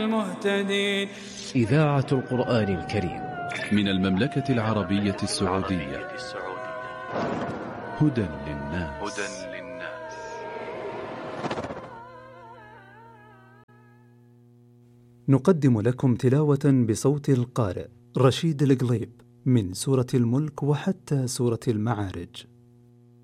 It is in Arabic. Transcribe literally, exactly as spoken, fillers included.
المهتدين. إذاعة القرآن الكريم من المملكة العربية السعودية. هدى للناس. نقدم لكم تلاوة بصوت القارئ رشيد القليب من سورة الملك وحتى سورة المعارج.